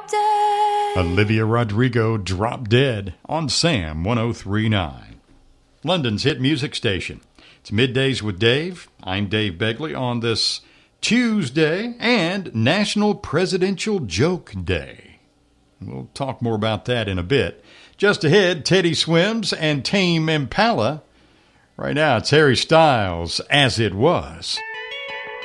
dead. Olivia Rodrigo, Drop Dead on Sam 103.9. London's hit music station. It's Middays with Dave. I'm Dave Begley on this Tuesday and National Presidential Joke Day. We'll talk more about that in a bit. Just ahead, Teddy Swims and Tame Impala. Right now, it's Harry Styles, As It Was.